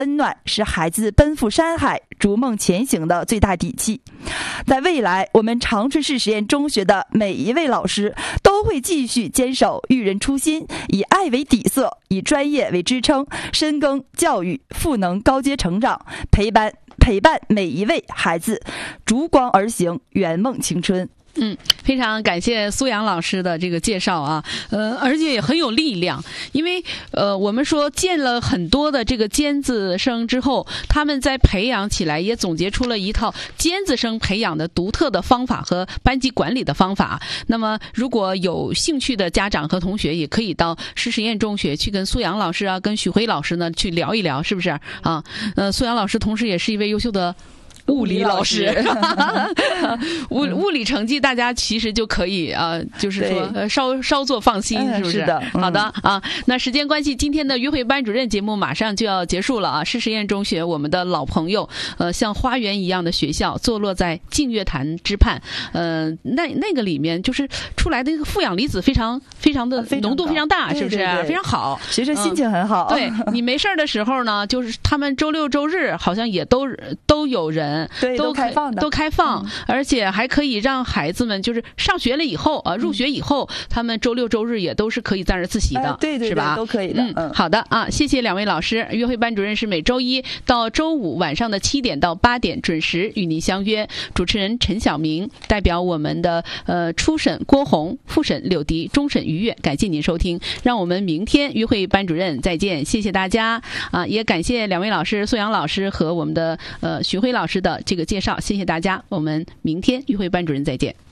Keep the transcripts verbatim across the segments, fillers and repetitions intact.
温暖是孩子奔赴山海、逐梦前行的最大底气。在未来，我们长春市实验中学的每一位老师都会继续坚守育人初心，以爱为底色，以专业为支撑，深耕教育，赋能高阶成长，陪伴陪伴每一位孩子逐光而行，圆梦青春。 嗯，非常感谢苏阳老师的这个介绍啊，呃，而且也很有力量，因为呃，我们说建了很多的这个尖子生之后，他们在培养起来也总结出了一套尖子生培养的独特的方法和班级管理的方法。那么，如果有兴趣的家长和同学，也可以到市实验中学去跟苏阳老师啊，跟许辉老师呢去聊一聊，是不是啊？呃，苏阳老师同时也是一位优秀的物理老师，物物理成绩大家其实就可以啊、呃，就是说呃稍稍作放心，是不是？ 是的， 嗯、好的啊。那时间关系，今天的约会班主任节目马上就要结束了啊。市实验中学，我们的老朋友，呃，像花园一样的学校，坐落在净月潭之畔，呃，那那个里面就是出来的一个负氧离子非常非常的浓度非常大，是不是？ 对对对， 非常好， 学生心情很好。 嗯、对你没事的时候呢，就是他们周六周日好像也都都有人。 对， 都开放的， 都开放、嗯，而且还可以让孩子们就是上学了以后啊，入学以后，嗯、他们周六周日也都是可以在这自习的， 哎、对对对， 是吧？ 都可以的。 嗯，嗯好的啊，谢谢两位老师。约会班主任是每周一到周五晚上的七点到八点准时与您相约。主持人陈晓明代表我们的呃初审郭红、复审柳迪、终审于悦，感谢您收听，让我们明天约会班主任再见，谢谢大家啊，也感谢两位老师苏阳老师和我们的呃徐辉老师的这个介绍，谢谢大家，我们明天约会班主任再见。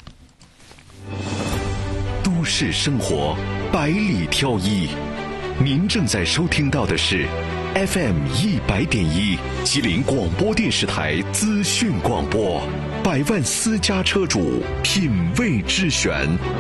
都市生活百里挑一，您正在收听到的是 F M 一百点一吉林广播电视台资讯广播，百万私家车主品味之选。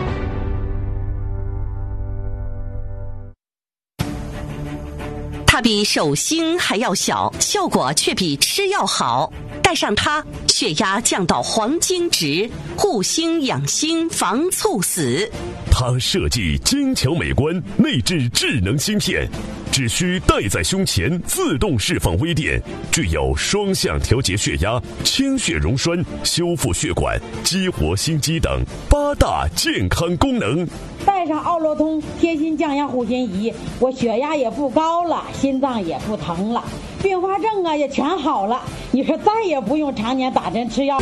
它比手心还要小，效果却比吃药好。戴上它，血压降到黄金值，护心养心防猝死。 它设计精巧美观，内置智能芯片，只需戴在胸前自动释放微电，具有双向调节血压、清血溶栓、修复血管、激活心肌等八大健康功能。 带上奥洛通贴心降压护心仪，我血压也不高了，心脏也不疼了，并发症啊也全好了。你说再也不用常年打针吃药。